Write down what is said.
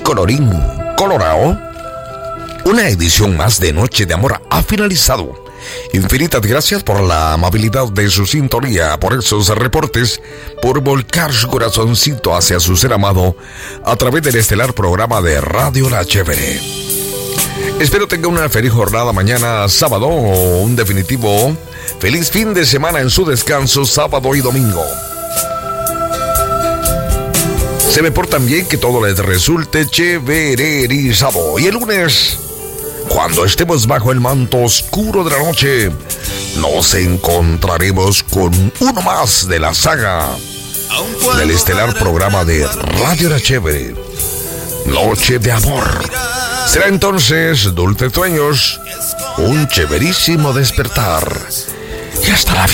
colorín colorado, una edición más de Noche de Amor ha finalizado. Infinitas gracias por la amabilidad de su sintonía, por esos reportes, por volcar su corazoncito hacia su ser amado a través del estelar programa de Radio La Chévere. Espero tenga una feliz jornada mañana sábado o un definitivo feliz fin de semana en su descanso sábado y domingo. Se me portan bien, que todo les resulte chévererizado. Y el lunes, cuando estemos bajo el manto oscuro de la noche, nos encontraremos con uno más de la saga del estelar programa de Radio La Chévere, Noche de Amor. Será entonces dulces sueños, un chéverísimo despertar y hasta la